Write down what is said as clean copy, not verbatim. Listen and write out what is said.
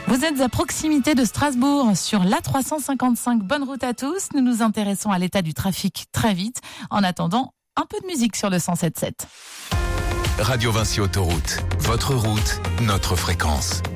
Vous êtes à proximité de Strasbourg sur l'A355. Bonne route à tous. Nous nous intéressons à l'état du trafic très vite. En attendant, un peu de musique sur le 107.7. Radio Vinci Autoroute. Votre route, notre fréquence.